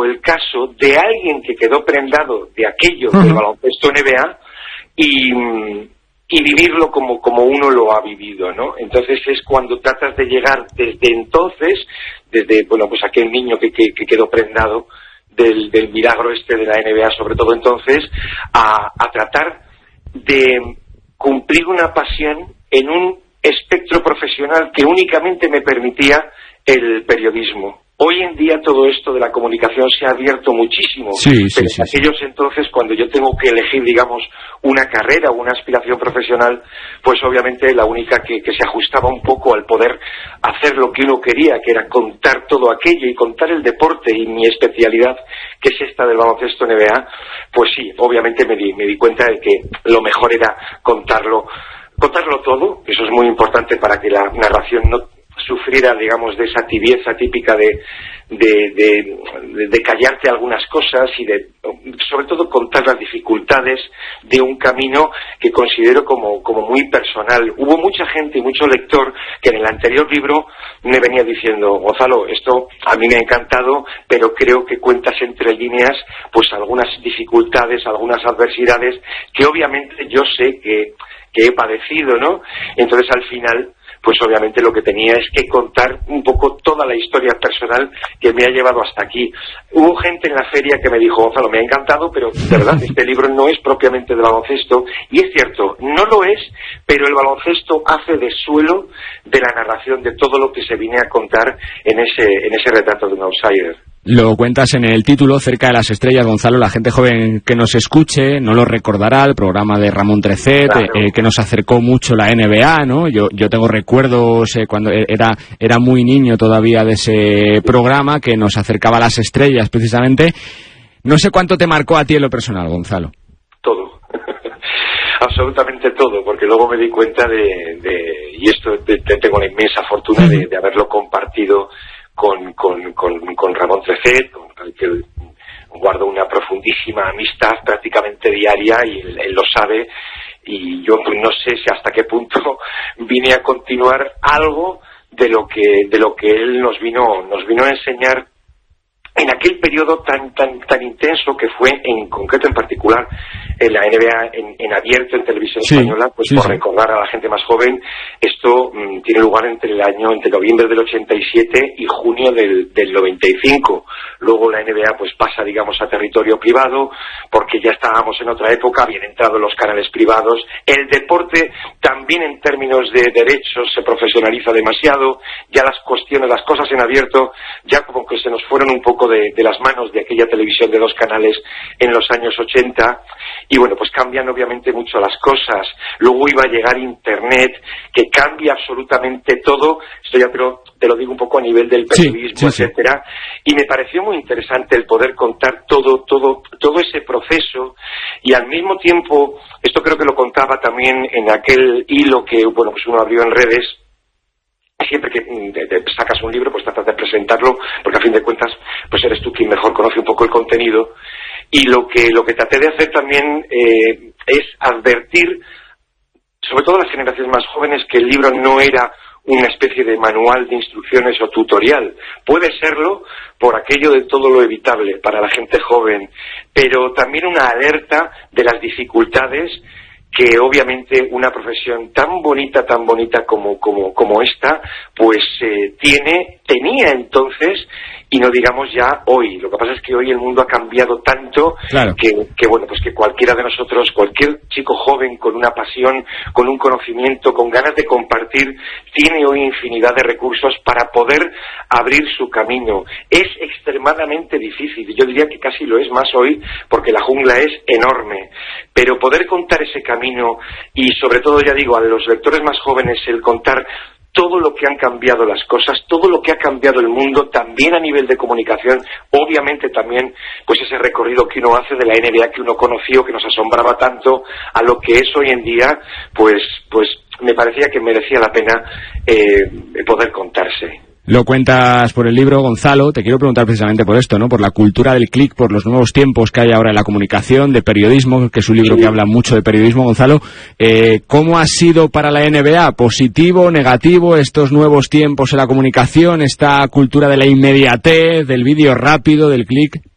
el caso de alguien que quedó prendado de aquello del baloncesto NBA y vivirlo como uno lo ha vivido, ¿no? Entonces es cuando tratas de llegar desde entonces, desde, bueno, pues aquel niño que quedó prendado del milagro de la NBA, sobre todo entonces, a tratar de cumplir una pasión en un espectro profesional que únicamente me permitía el periodismo. Hoy en día todo esto de la comunicación se ha abierto muchísimo, pero en aquellos entonces, cuando yo tengo que elegir, digamos, una carrera o una aspiración profesional, pues obviamente la única que se ajustaba un poco al poder hacer lo que uno quería, que era contar todo aquello y contar el deporte y mi especialidad, que es esta del baloncesto NBA, pues sí, obviamente me di cuenta de que lo mejor era contarlo todo. Eso es muy importante para que la narración no sufriera, digamos, de esa tibieza típica de callarte algunas cosas y de, sobre todo, contar las dificultades de un camino que considero como muy personal. Hubo mucha gente y mucho lector que en el anterior libro me venía diciendo: Gonzalo, esto a mí me ha encantado, pero creo que cuentas entre líneas pues algunas dificultades, algunas adversidades que obviamente yo sé que he padecido, ¿no? Entonces, al final, pues obviamente lo que tenía es que contar un poco toda la historia personal que me ha llevado hasta aquí. Hubo gente en la feria que me dijo: Gonzalo, me ha encantado, pero de verdad este libro no es propiamente de baloncesto. Y es cierto, no lo es, pero el baloncesto hace de suelo de la narración de todo lo que se vine a contar en ese retrato de un outsider. Lo cuentas en el título, Cerca de las estrellas, Gonzalo. La gente joven que nos escuche no lo recordará, el programa de Ramón Trecet, claro, que nos acercó mucho la NBA, ¿no? Yo tengo recuerdos cuando era muy niño todavía de ese programa, que nos acercaba a las estrellas precisamente. No sé cuánto te marcó a ti en lo personal, Gonzalo. Todo. Absolutamente todo, porque luego me di cuenta y esto tengo la inmensa fortuna de haberlo compartido con Ramón Trecet, con el que guardo una profundísima amistad prácticamente diaria, y él lo sabe, y yo pues no sé si hasta qué punto vine a continuar algo de lo que él nos vino a enseñar en aquel periodo tan intenso que fue, en concreto, en particular, en la NBA en abierto, en televisión española. Pues por recordar a la gente más joven, esto tiene lugar entre noviembre del 87 y junio del 95. Luego la NBA pues pasa, digamos, a territorio privado, porque ya estábamos en otra época, habían entrado los canales privados. El deporte también, en términos de derechos, se profesionaliza demasiado. Ya las cosas en abierto, ya como que se nos fueron un poco de las manos de aquella televisión de 2 canales en los años 80, y bueno, pues cambian obviamente mucho las cosas. Luego iba a llegar Internet, que cambia absolutamente todo. Esto ya te lo digo un poco a nivel del periodismo, etcétera, y me pareció muy interesante el poder contar todo ese proceso, y al mismo tiempo, esto creo que lo contaba también en aquel hilo que, bueno, pues uno abrió en redes. Siempre que sacas un libro, pues tratas de presentarlo, porque a fin de cuentas, pues eres tú quien mejor conoce un poco el contenido. Y lo que traté de hacer también es advertir, sobre todo a las generaciones más jóvenes, que el libro no era una especie de manual de instrucciones o tutorial. Puede serlo por aquello de todo lo evitable para la gente joven, pero también una alerta de las dificultades que obviamente una profesión tan bonita como esta, pues tenía entonces, y no digamos ya hoy. Lo que pasa es que hoy el mundo ha cambiado tanto, claro, que bueno, pues que cualquiera de nosotros, cualquier chico joven con una pasión, con un conocimiento, con ganas de compartir, tiene hoy infinidad de recursos para poder abrir su camino. Es extremadamente difícil, yo diría que casi lo es más hoy, porque la jungla es enorme, pero poder contar ese camino, y sobre todo, ya digo, a los lectores más jóvenes, el contar todo lo que han cambiado las cosas, todo lo que ha cambiado el mundo, también a nivel de comunicación, obviamente también pues ese recorrido que uno hace de la NBA que uno conoció, que nos asombraba tanto, a lo que es hoy en día, pues me parecía que merecía la pena poder contarse. Lo cuentas por el libro, Gonzalo. Te quiero preguntar precisamente por esto, ¿no? Por la cultura del clic, por los nuevos tiempos que hay ahora en la comunicación, de periodismo, que es un libro que habla mucho de periodismo, Gonzalo. ¿Cómo ha sido para la NBA? ¿Positivo, negativo, estos nuevos tiempos en la comunicación, esta cultura de la inmediatez, del vídeo rápido, del clic?